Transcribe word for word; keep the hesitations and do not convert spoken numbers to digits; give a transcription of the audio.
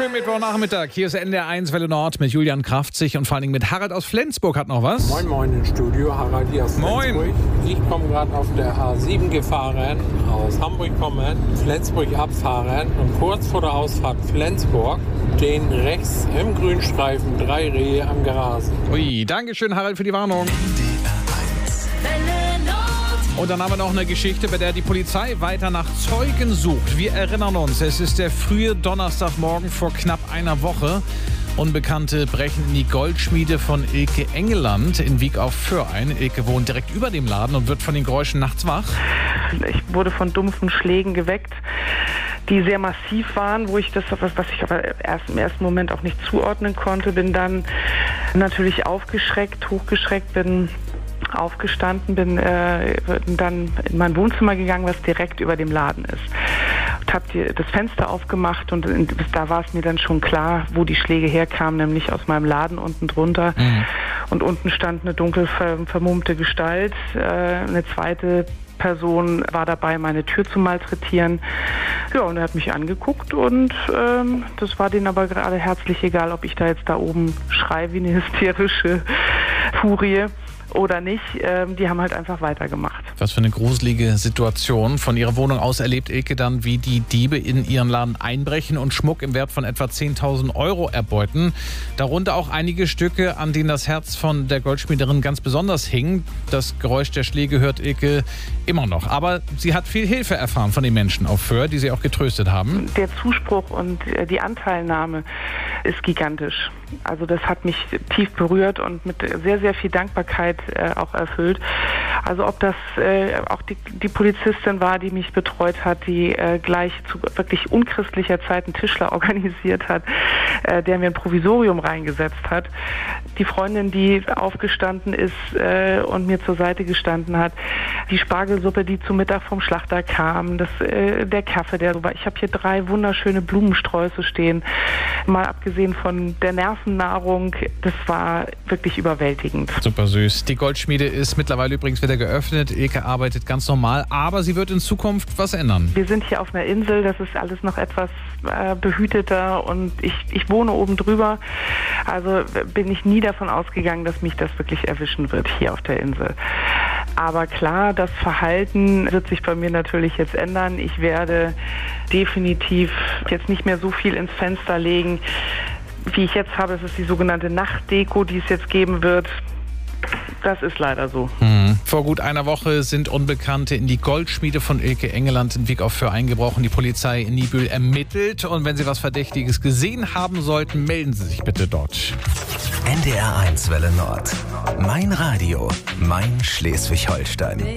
Schönen Mittwochnachmittag. Hier ist N D R eins Welle Nord mit Julian Kraftzig und vor allem mit Harald aus Flensburg hat noch was. Moin Moin im Studio, Harald hier aus Moin. Flensburg. Ich komme gerade auf der A sieben gefahren, aus Hamburg kommen, Flensburg abfahren und kurz vor der Ausfahrt Flensburg den rechts im Grünstreifen drei Rehe am Grasen. Ui, Dankeschön Harald für die Warnung. Und dann haben wir noch eine Geschichte, bei der die Polizei weiter nach Zeugen sucht. Wir erinnern uns, es ist der frühe Donnerstagmorgen vor knapp einer Woche. Unbekannte brechen in die Goldschmiede von Ilke Engeland in Wiek auf Föhr ein. Ilke wohnt direkt über dem Laden und wird von den Geräuschen nachts wach. Ich wurde von dumpfen Schlägen geweckt, die sehr massiv waren, wo ich das, was ich aber erst im ersten Moment auch nicht zuordnen konnte. Bin dann natürlich aufgeschreckt, hochgeschreckt, bin aufgestanden, bin äh, dann in mein Wohnzimmer gegangen, was direkt über dem Laden ist. Und habe das Fenster aufgemacht und bis da war es mir dann schon klar, wo die Schläge herkamen, nämlich aus meinem Laden unten drunter. Mhm. Und unten stand eine dunkel vermummte Gestalt. Äh, eine zweite Person war dabei, meine Tür zu malträtieren. Ja, und er hat mich angeguckt und ähm, das war denen aber gerade herzlich egal, ob ich da jetzt da oben schreie wie eine hysterische Furie oder nicht. Ähm, die haben halt einfach weitergemacht. Was für eine gruselige Situation. Von ihrer Wohnung aus erlebt Ilke dann, wie die Diebe in ihren Laden einbrechen und Schmuck im Wert von etwa zehntausend Euro erbeuten. Darunter auch einige Stücke, an denen das Herz von der Goldschmiederin ganz besonders hing. Das Geräusch der Schläge hört Ilke immer noch. Aber sie hat viel Hilfe erfahren von den Menschen auf Föhr, die sie auch getröstet haben. Der Zuspruch und die Anteilnahme ist gigantisch. Also das hat mich tief berührt und mit sehr, sehr viel Dankbarkeit äh, auch erfüllt. Also ob das äh, auch die, die Polizistin war, die mich betreut hat, die äh, gleich zu wirklich unchristlicher Zeit einen Tischler organisiert hat, äh, der mir ein Provisorium reingesetzt hat. Die Freundin, die aufgestanden ist äh, und mir zur Seite gestanden hat. Die Spargelsuppe, die zu Mittag vom Schlachter kam. Das, äh, der Kaffee, der so war. Ich habe hier drei wunderschöne Blumensträuße stehen. Mal abgesehen von der Nervennahrung, das war wirklich überwältigend. Super süß. Die Goldschmiede ist mittlerweile übrigens wieder geöffnet. Ilke arbeitet ganz normal, aber sie wird in Zukunft was ändern. Wir sind hier auf einer Insel, das ist alles noch etwas äh, behüteter und ich, ich wohne oben drüber. Also bin ich nie davon ausgegangen, dass mich das wirklich erwischen wird hier auf der Insel. Aber klar, das Verhalten wird sich bei mir natürlich jetzt ändern. Ich werde definitiv jetzt nicht mehr so viel ins Fenster legen, wie ich jetzt habe. Es ist die sogenannte Nachtdeko, die es jetzt geben wird. Das ist leider so. Hm. Vor gut einer Woche sind Unbekannte in die Goldschmiede von Ilke Engeland in Wiek auf Föhr eingebrochen. Die Polizei in Niebüll ermittelt. Und wenn Sie was Verdächtiges gesehen haben sollten, melden Sie sich bitte dort. N D R eins Welle Nord. Mein Radio, mein Schleswig-Holstein.